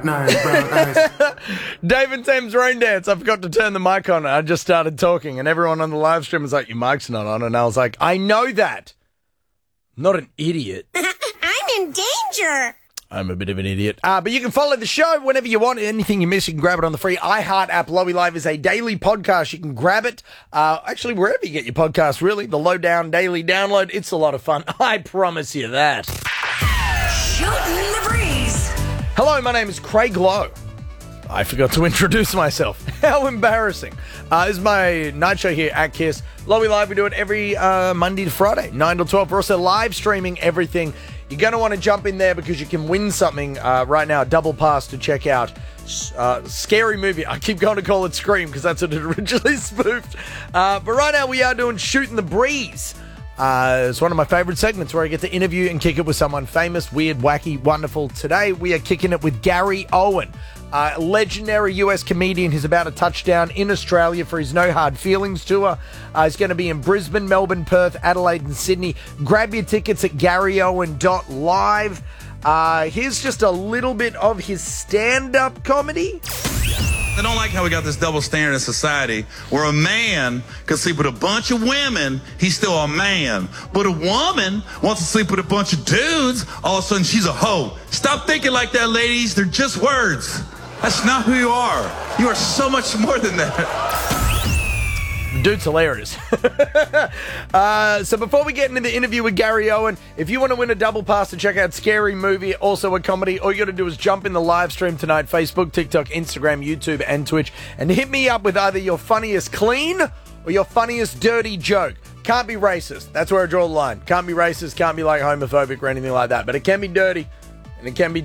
Nice, bro, nice. Dave and Sam's Rain Dance. I forgot to turn the mic on. I just started talking, and everyone on the live stream was like, your mic's not on. And I was like, I know that. I'm not an idiot. I'm in danger. I'm a bit of an idiot. But you can follow the show whenever you want. Anything you miss, you can grab it on the free iHeart app. Lowy Live is a daily podcast. You can grab it. Actually, wherever you get your podcast, really. The Lowdown Daily Download. It's a lot of fun. I promise you that. Shooting the breeze. Hello, my name is Craig Lowe. I forgot to introduce myself. How embarrassing. This is my night show here at KISS. Lowy Live, we do it every Monday to Friday, 9 to 12. We're also live streaming everything. You're going to want to jump in there because you can win something right now. Double pass to check out Scary Movie. I keep going to call it Scream because that's what it originally spoofed. But right now we are doing Shooting the Breeze. It's one of my favorite segments where I get to interview and kick it with someone famous, weird, wacky, wonderful. Today we are kicking it with Gary Owen. Legendary US comedian who's about a touchdown in Australia for his No Hard Feelings tour. He's going to be in Brisbane, Melbourne, Perth, Adelaide and Sydney. Grab your tickets at GaryOwen.live. Here's just a little bit of his stand-up comedy. I don't like how we got this double standard in society where a man can sleep with a bunch of women, he's still a man. But a woman wants to sleep with a bunch of dudes, all of a sudden she's a hoe. Stop thinking like that, ladies. They're just words. That's not who you are. You are so much more than that. Dude's hilarious. So before we get into the interview with Gary Owen, if you want to win a double pass to check out Scary Movie, also a comedy, all you got to do is jump in the live stream tonight, Facebook, TikTok, Instagram, YouTube, and Twitch, and hit me up with either your funniest clean or your funniest dirty joke. Can't be racist. That's where I draw the line. Can't be racist, can't be like homophobic or anything like that, but it can be dirty, and it can be